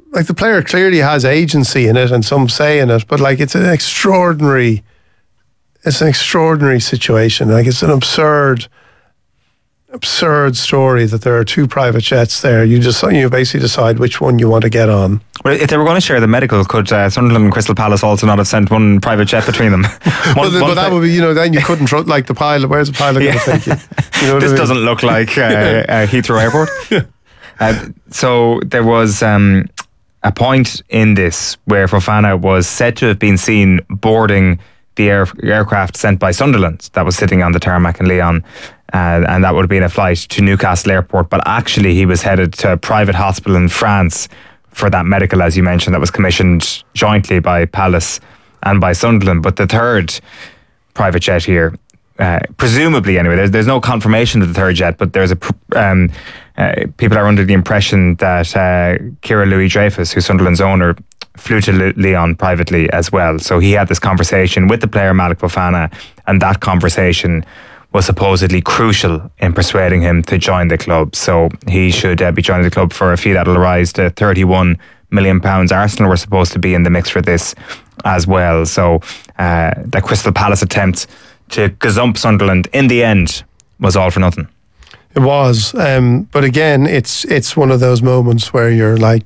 like the player clearly has agency in it and some say in it, but like it's an extraordinary situation. Like it's an absurd story that there are two private jets there. You basically decide which one you want to get on. Well, if they were going to share the medical, could Sunderland and Crystal Palace also not have sent one private jet between them? But that would be, then you couldn't like the pilot. Where's the pilot going to take you? This doesn't look like Heathrow Airport. So there was a point in this where Fofana was said to have been seen boarding the aircraft sent by Sunderland that was sitting on the tarmac in Lyon, and that would have been a flight to Newcastle Airport, but actually he was headed to a private hospital in France for that medical, as you mentioned, that was commissioned jointly by Palace and by Sunderland. But the third private jet here, presumably anyway, there's no confirmation of the third jet, but there's people are under the impression that Kira Louis-Dreyfus, who's Sunderland's owner, flew to Lyon privately as well. So he had this conversation with the player Malik Fofana, and that conversation was supposedly crucial in persuading him to join the club. So he should be joining the club for a fee that'll rise to £31 million. Arsenal were supposed to be in the mix for this as well. So the Crystal Palace attempt to gazump Sunderland in the end was all for nothing. It was, but again, it's one of those moments where you're like,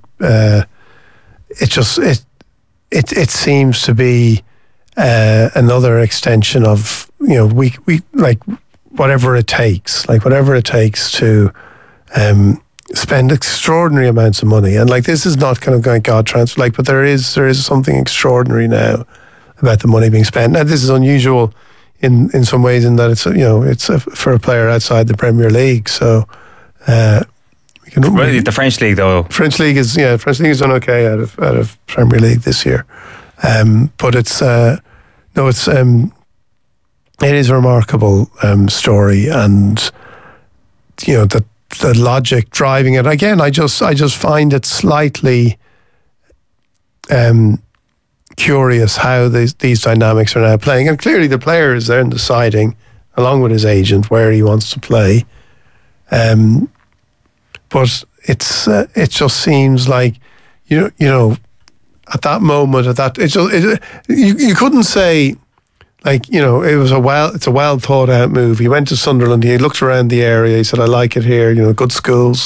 it seems to be another extension of we like whatever it takes to spend extraordinary amounts of money, and like this is not kind of going God transfer, but there is something extraordinary now about the money being spent. Now this is unusual in some ways in that it's for a player outside the Premier League, so. The French league, though. French league has done okay out of Premier League this year, but it is a remarkable story, and the logic driving it. Again, I just find it slightly curious how these dynamics are now playing, and clearly the player is there deciding, along with his agent, where he wants to play. But it just seems like at that moment, you couldn't say it's a well thought out move. He went to Sunderland. He looked around the area. He said, "I like it here. Good schools."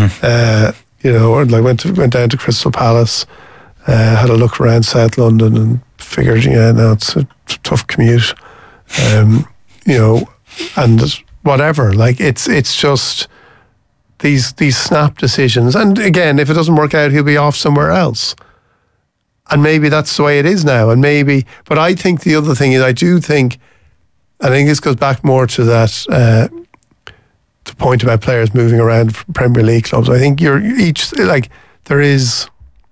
Went down to Crystal Palace, had a look around South London, and figured, it's a tough commute. And whatever. Like it's just. These snap decisions, and again, if it doesn't work out, he'll be off somewhere else, and maybe that's the way it is now. But I think the other thing is, I think this goes back more to that the point about players moving around from Premier League clubs. I think there is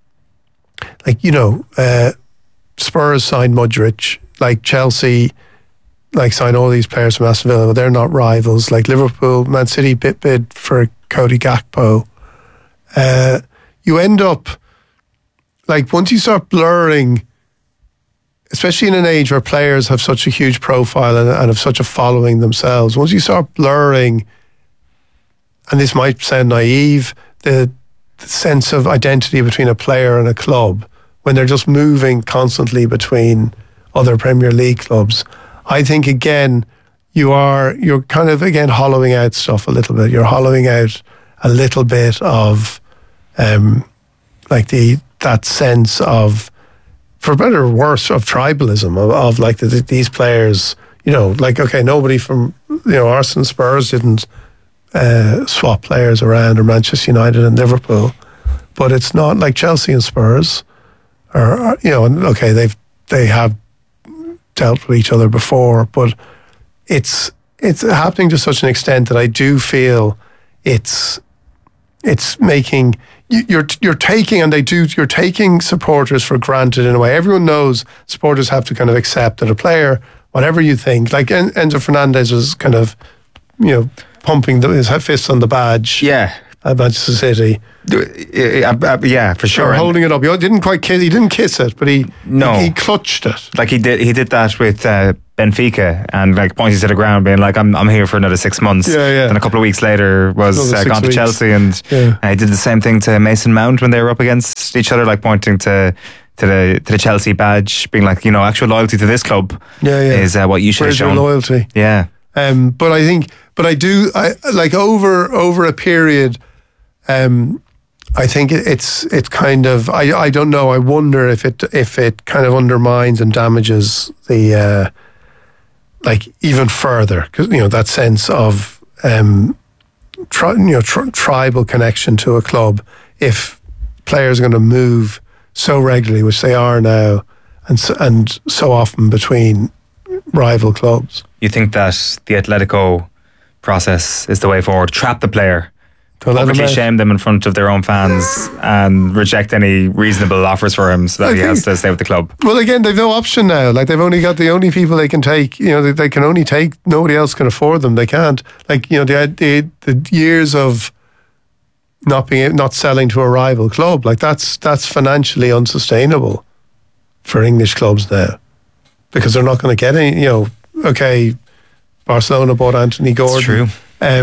Spurs signed Mudryk, like Chelsea. Sign all these players from Aston Villa, but they're not rivals. Like Liverpool, Man City bid for Cody Gakpo. You end up, once you start blurring, especially in an age where players have such a huge profile and have such a following themselves, once you start blurring, and this might sound naive, the sense of identity between a player and a club, when they're just moving constantly between other Premier League clubs, I think again you're kind of again hollowing out stuff a little bit. You're hollowing out a little bit of that sense of, for better or worse, of tribalism of these players. Nobody from Arsenal, Spurs didn't swap players around, or Manchester United and Liverpool, but it's not like Chelsea and Spurs they have dealt with each other before, but it's happening to such an extent that I do feel it's making you're taking supporters for granted in a way. Everyone knows supporters have to kind of accept that a player, whatever you think, like Enzo Fernandez was kind of pumping his fist on the badge, at Manchester City. Yeah, for sure. Or holding it up. He didn't quite kiss. He didn't kiss it, but he clutched it. Like he did that with Benfica, and like pointing to the ground, being like, "I'm here for another 6 months." Yeah. And a couple of weeks later was gone to Chelsea, and he did the same thing to Mason Mount when they were up against each other, like pointing to the Chelsea badge, being like, actual loyalty to this club is what you should have shown. Where's your loyalty? Yeah. But I like over a period. I think it's kind of I don't know. I wonder if it kind of undermines and damages the like even further, because that sense of tribal connection to a club. If players are going to move so regularly, which they are now, and so often between rival clubs. You think that the Atletico process is the way forward? Trap the player, publicly shame them in front of their own fans, and reject any reasonable offers for him so that he has to stay with the club. Well, again, they've no option now. Like, they've only got the only people they can take. They can only take. Nobody else can afford them. They can't. Like, the years of not selling to a rival club, like that's financially unsustainable for English clubs now, because they're not going to get any. Okay, Barcelona bought Anthony Gordon. It's true.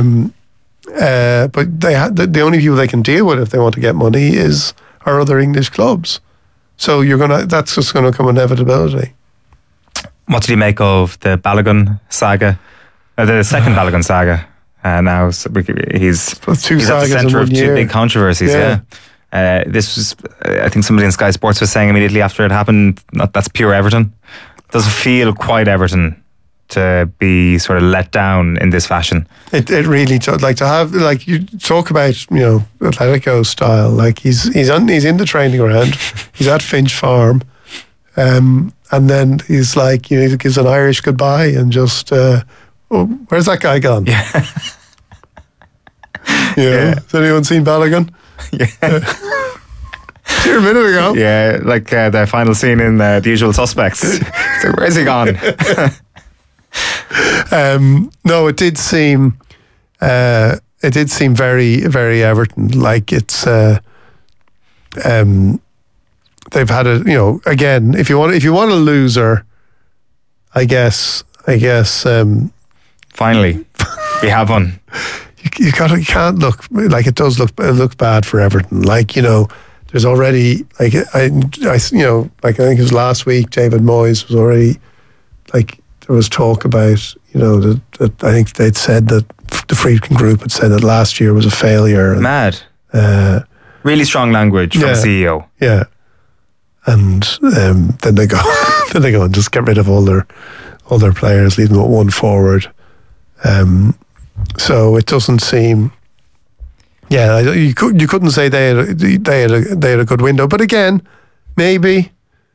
But the only people they can deal with if they want to get money are other English clubs. So that's just gonna come inevitability. What did you make of the Balogun saga? The second Balogun saga. Now he's at the centre of two big controversies. Yeah. This was, I think somebody in Sky Sports was saying immediately after it happened, that's pure Everton. Doesn't feel quite Everton to be sort of let down in this fashion. It really, like, to have, like, you talk about Atletico style, like he's in the training ground, he's at Finch Farm, and then he's like, he gives an Irish goodbye and just where's that guy gone? Has anyone seen Balogun? Here a minute ago. Yeah, like the final scene in The Usual Suspects. So where's he gone? No, it did seem very, very Everton. Like, it's they've had again, if you want a loser, I guess finally we have one. You can't look like it does look bad for Everton. Like, there's already, like, I think it was last week, David Moyes was already, like, there was talk about, that I think they'd said that the Friedkin Group had said that last year was a failure. Mad. Really strong language from the CEO. Yeah. And then they go and just get rid of all their players, leave them with one forward. So it doesn't seem. Yeah, you couldn't say they had a good window, but again, maybe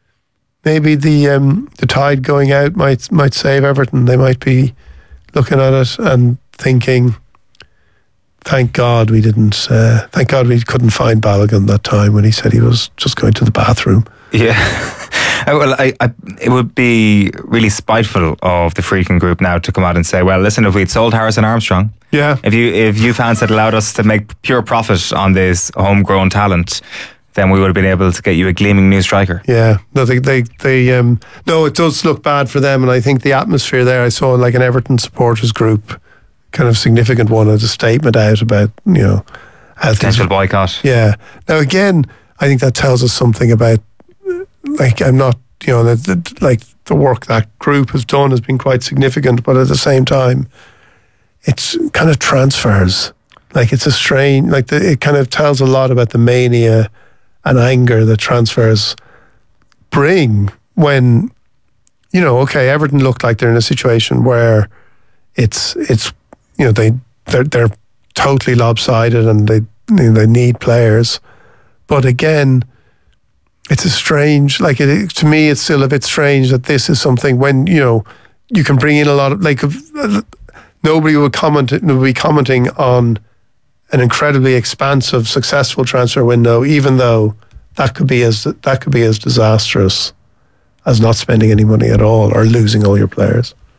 the tide going out might save Everton. They might be looking at it and thinking, thank God we couldn't find Balogun that time when he said he was just going to the bathroom. Yeah. Well, it would be really spiteful of the Friedkin Group now to come out and say, well, listen, if we'd sold Harrison Armstrong, if you fans had allowed us to make pure profit on this homegrown talent, then we would have been able to get you a gleaming new striker. Yeah, no, it does look bad for them, and I think the atmosphere there, I saw like an Everton supporters group, kind of significant one, as a statement out about potential boycott. Yeah. Now again, I think that tells us something about, like, I'm not, like, the work that group has done has been quite significant, but at the same time, it's kind of transfers. Like, it's a strain, like, it kind of tells a lot about the mania and anger that transfers bring when, Everton look like they're in a situation where it's they're totally lopsided and they need players. But again, it's a strange, like, to me, it's still a bit strange that this is something when, you can bring in a lot of, like, nobody would be commenting on an incredibly expansive, successful transfer window, even though that could be as disastrous as not spending any money at all or losing all your players.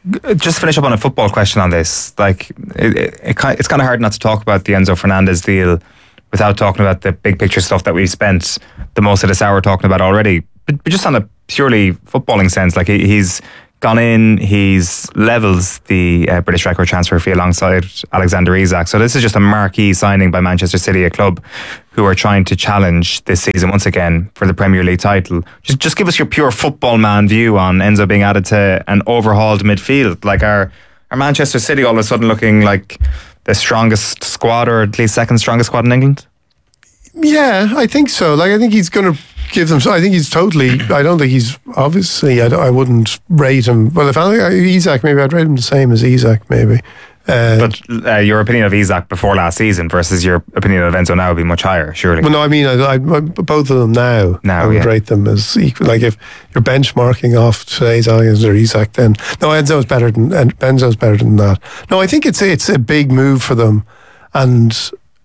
just to finish up on a football question on this, like it's kind of hard not to talk about the Enzo Fernandez deal without talking about the big picture stuff that we've spent the most of this hour talking about already. But just on a purely footballing sense, like he's gone in, he's levels the British record transfer fee alongside Alexander Isak. So this is just a marquee signing by Manchester City, a club who are trying to challenge this season once again for the Premier League title. Just give us your pure football man view on Enzo being added to an overhauled midfield. Like are Manchester City all of a sudden looking like the strongest squad, or at least second strongest squad in England? Yeah, I think so. Like, I think he's going to give them. I think he's totally. I don't think he's obviously. I wouldn't rate him. Well, if Isak, maybe I'd rate him the same as Isak, maybe. But your opinion of Isak before last season versus your opinion of Enzo now would be much higher, surely. Well, no, I mean, I both of them now. I would rate them as equal. Like, if you're benchmarking off today's Alexander Isak, then no, Enzo's better than that. No, I think it's a big move for them, and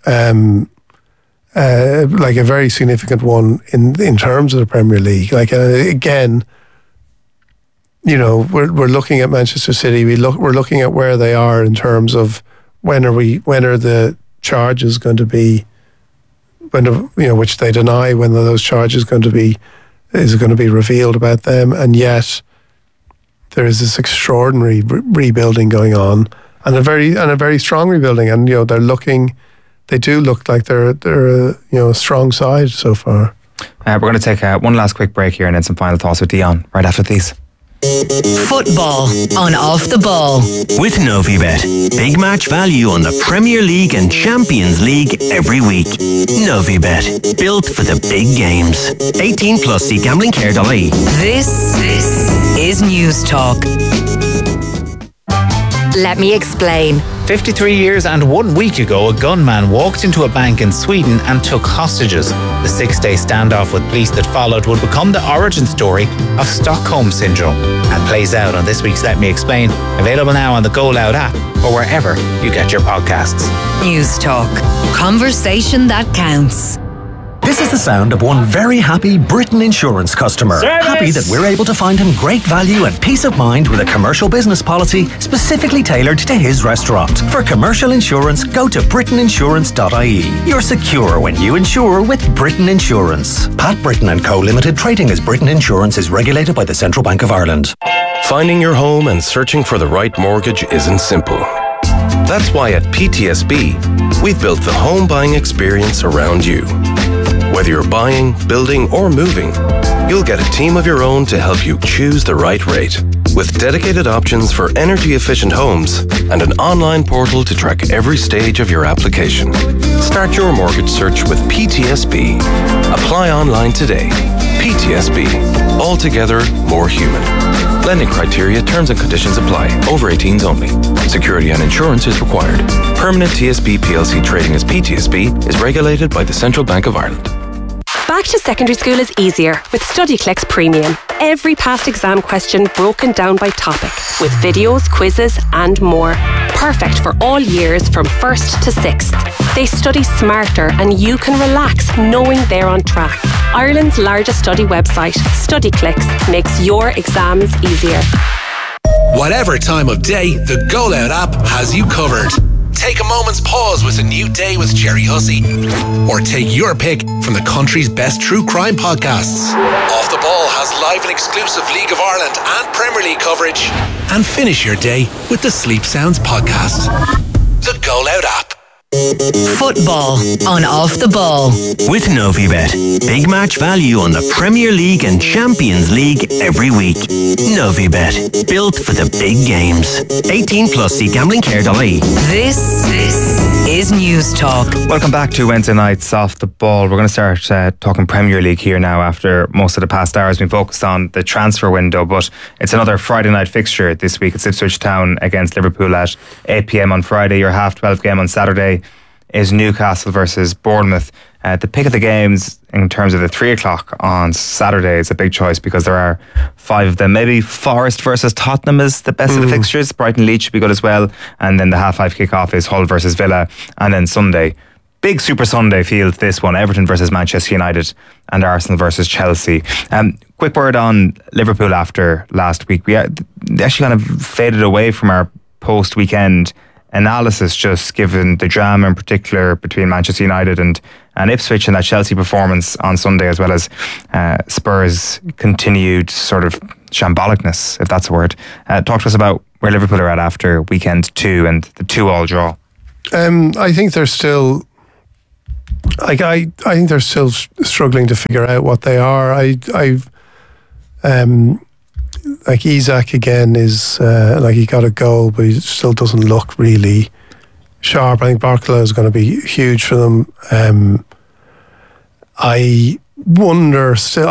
like a very significant one in terms of the Premier League. Like again, you know, we're looking at Manchester City. We're looking at where they are in terms of when are the charges going to be, which they deny, when are those charges going to be revealed about them, and yet there is this extraordinary rebuilding going on, and a very strong rebuilding, and they do look like they're a strong side so far. We're going to take one last quick break here and then some final thoughts with Dion right after these. Football on Off the Ball with Novibet. Big match value on the Premier League and Champions League every week. Novibet, built for the big games. 18 plus. See gamblingcare.ie. This is News Talk. Let me explain. 53 years and 1 week ago, a gunman walked into a bank in Sweden and took hostages. The 6-day standoff with police that followed would become the origin story of Stockholm Syndrome and plays out on this week's Let Me Explain, available now on the Go Loud app or wherever you get your podcasts. News Talk. Conversation that counts. This is the sound of one very happy Britain Insurance customer. Happy that we're able to find him great value and peace of mind with a commercial business policy specifically tailored to his restaurant. For commercial insurance, go to britainiinsurance.ie. You're secure when you insure with Britain Insurance. Pat Britton & Co Limited, trading as Britain Insurance, is regulated by the Central Bank of Ireland. Finding your home and searching for the right mortgage isn't simple. That's why at PTSB, we've built the home buying experience around you. Whether you're buying, building, or moving, you'll get a team of your own to help you choose the right rate. With dedicated options for energy-efficient homes and an online portal to track every stage of your application. Start your mortgage search with PTSB. Apply online today. PTSB. Altogether more human. Lending criteria, terms and conditions apply. Over 18s only. Security and insurance is required. Permanent TSB PLC trading as PTSB is regulated by the Central Bank of Ireland. Back to secondary school is easier with StudyClix Premium. Every past exam question broken down by topic, with videos, quizzes and more. Perfect for all years from 1st to 6th. They study smarter and you can relax knowing they're on track. Ireland's largest study website, StudyClix, makes your exams easier. Whatever time of day, the Go Loud app has you covered. Take a moment's pause with A New Day with Jerry Hussey. Or take your pick from the country's best true crime podcasts. Off the Ball has live and exclusive League of Ireland and Premier League coverage. And finish your day with the Sleep Sounds podcast. The Go Loud app. Football on Off the Ball with Novibet. Big match value on the Premier League and Champions League every week. Novibet, built for the big games. 18 plus. See gamblingcare.ie. This is News Talk. Welcome back to Wednesday night's Off the Ball. We're going to start talking Premier League here now. After most of the past hours been focused on the transfer window, but it's another Friday night fixture this week. It's Ipswich Town against Liverpool at 8 p.m. on Friday. Your 12:30 game on Saturday is Newcastle versus Bournemouth. The pick of the games in terms of the 3 o'clock on Saturday is a big choice because there are 5 of them. Maybe Forest versus Tottenham is the best of the fixtures. Brighton Leeds should be good as well. And then the 5:30 kick-off is Hull versus Villa. And then Sunday, big Super Sunday field, this one, Everton versus Manchester United and Arsenal versus Chelsea. Quick word on Liverpool after last week. actually kind of faded away from our post-weekend analysis, just given the drama in particular between Manchester United and Ipswich and that Chelsea performance on Sunday, as well as Spurs' continued sort of shambolicness, if that's a word. Talk to us about where Liverpool are at after weekend 2 and the 2-2 draw. I think they're still... I think they're still struggling to figure out what they are. Like Isak again is like he got a goal, but he still doesn't look really sharp. I think Barcola is going to be huge for them. I wonder still.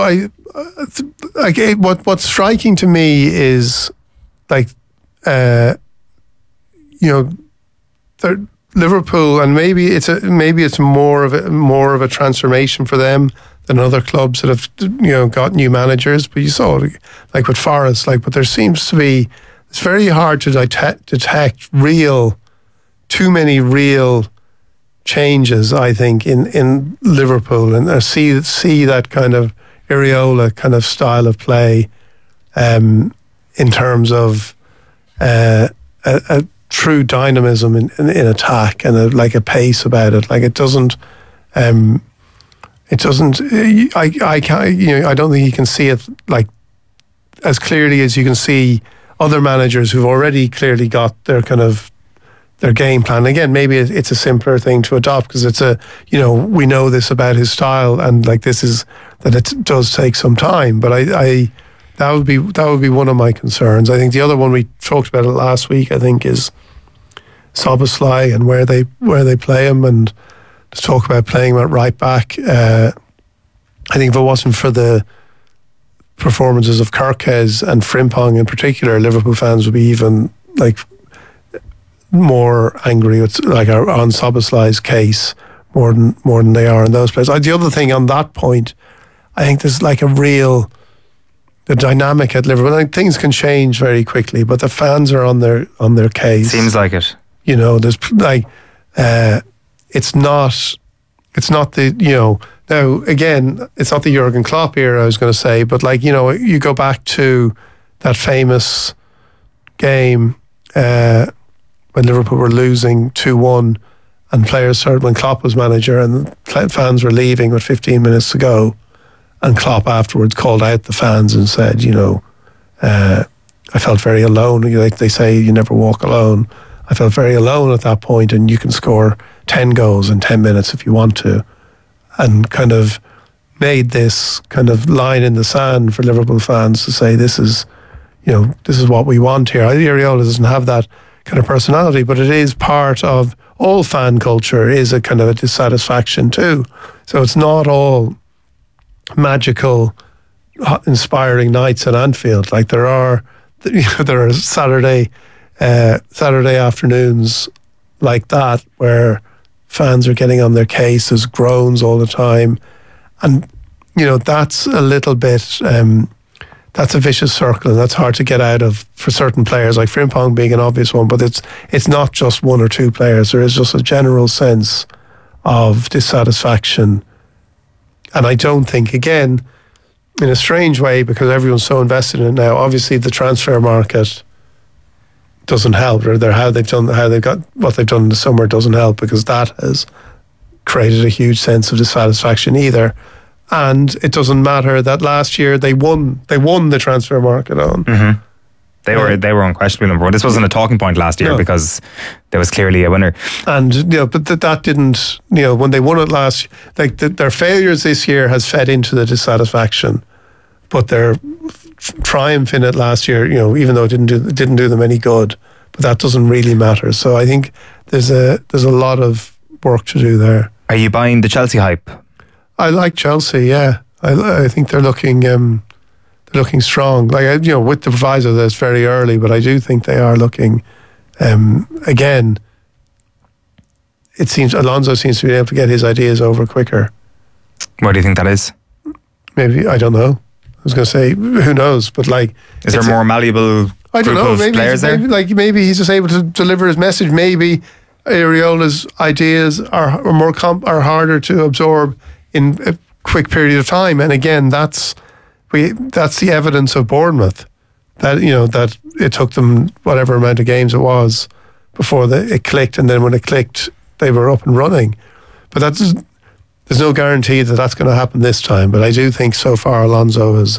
What's striking to me is like Liverpool, and maybe it's more of a transformation for them than other clubs that have got new managers. But you saw like with Forest, but there seems to be, it's very hard to detect too many real changes, I think, in Liverpool, and see that kind of Iraola kind of style of play in terms of a true dynamism in attack and a pace about it. Like it doesn't. I don't think you can see it like as clearly as you can see other managers who've already clearly got their game plan. Again, maybe it's a simpler thing to adopt because it's we know this about his style, and like this is that it does take some time. But that would be one of my concerns. I think the other one, we talked about it last week, I think, is Szoboszlai and where they play him, and to talk about playing him at right back. I think if it wasn't for the performances of Kerkez and Frimpong in particular, Liverpool fans would be even like more angry with on Szoboszlai's case more than they are in those players. The other thing on that point, I think there's the dynamic at Liverpool. I think things can change very quickly, but the fans are on their case. Seems like it. There's it's not the now again, it's not the Jurgen Klopp era, I was going to say, but you go back to that famous game when Liverpool were losing 2-1 and players started, when Klopp was manager, and fans were leaving with 15 minutes to go, and Klopp afterwards called out the fans and said, I felt very alone. Like they say, you never walk alone. I felt very alone at that point, and you can score 10 goals in 10 minutes if you want to, and kind of made this kind of line in the sand for Liverpool fans to say, this is what we want here. Iraola doesn't have that kind of personality, but it is part of all fan culture, is a kind of a dissatisfaction too. So it's not all magical, inspiring nights at Anfield. Like there are Saturday afternoons like that where fans are getting on their case. There's groans all the time, and that's a little bit that's a vicious circle, and that's hard to get out of for certain players, like Frimpong being an obvious one. But it's not just one or two players. There is just a general sense of dissatisfaction, and I don't think, again, in a strange way, because everyone's so invested in it now, obviously the transfer market doesn't help, or how they've got what they've done in the summer doesn't help, because that has created a huge sense of dissatisfaction either. And it doesn't matter that last year they won the transfer market on. Mm-hmm. They were unquestionably number one. This wasn't a talking point last year because there was clearly a winner. And but that didn't, when they won it last, their failures this year has fed into the dissatisfaction, but their triumph in it last year, even though it didn't do them any good, but that doesn't really matter. So I think there's a lot of work to do there. Are you buying the Chelsea hype? I like Chelsea. Yeah, I think they're looking strong. With the proviso that it's very early, but I do think they are looking. Again, it seems Alonso seems to be able to get his ideas over quicker. What do you think that is? Maybe, I don't know. I was going to say, who knows? But is there more malleable? I don't know. Maybe he's just able to deliver his message. Maybe Iraola's ideas are harder to absorb in a quick period of time. And again, that's the evidence of Bournemouth. that that it took them whatever amount of games it was before it clicked, and then when it clicked, they were up and running. But there's no guarantee that that's going to happen this time. But I do think so far Alonso has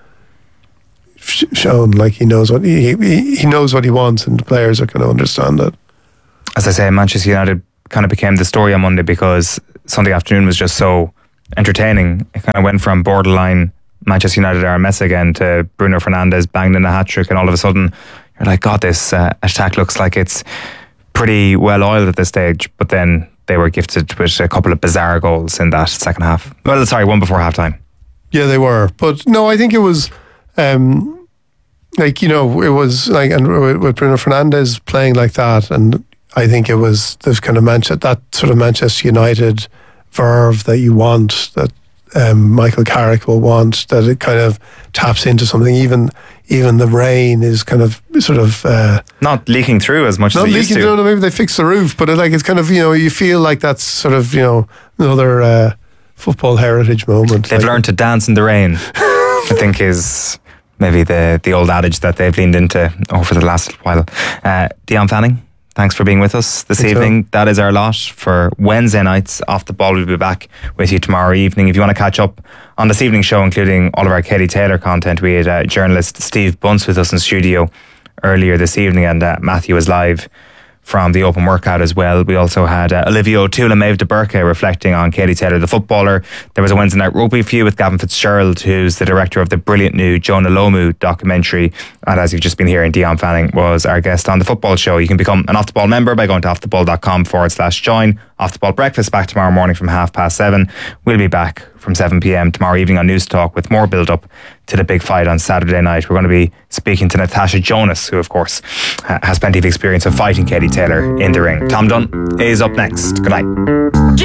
shown like he knows what he knows what he wants, and the players are going to understand it. As I say, Manchester United kind of became the story on Monday because Sunday afternoon was just so entertaining. It kind of went from borderline Manchester United are a mess again to Bruno Fernandes banged in a hat-trick, and all of a sudden you're like, God, this attack looks like it's pretty well oiled at this stage. But then they were gifted with a couple of bizarre goals in that second half. Well, sorry, one before half-time. Yeah, they were. But no, I think it was it was like, and with Bruno Fernandes playing like that, and I think it was this kind of that sort of Manchester United verve that you want, that Michael Carrick will want, that it kind of taps into something. Even the rain is kind of sort of not leaking through as much as it used to. No, maybe they fixed the roof, but it's kind of you feel like that's sort of another football heritage moment. They've learned to dance in the rain. I think is maybe the old adage that they've leaned into over the last while. Dion Fanning, thanks for being with us this evening. That is our lot for Wednesday nights. Off the Ball, we'll be back with you tomorrow evening. If you want to catch up on this evening's show, including all of our Katie Taylor content, we had journalist Steve Bunce with us in studio earlier this evening, and Matthew is live from the open workout as well. We also had Olivia O'Toole and Maeve de Burke reflecting on Katie Taylor, the footballer. There was a Wednesday night rugby feud with Gavin Fitzgerald, who's the director of the brilliant new Jonah Lomu documentary. And as you've just been hearing, Dion Fanning was our guest on the football show. You can become an Off the Ball member by going to offtheball.com/join. Off the Ball breakfast back tomorrow morning from 7:30. We'll be back from 7 p.m. tomorrow evening on News Talk with more build-up to the big fight on Saturday night. We're going to be speaking to Natasha Jonas, who of course has plenty of experience of fighting Katie Taylor in the ring. Tom Dunn is up next. Good night.